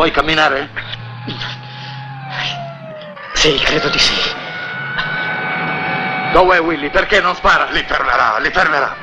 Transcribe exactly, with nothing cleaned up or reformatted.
Puoi camminare? Sì, credo di sì. Dov'è Willy? Perché non spara? Li fermerà, li fermerà.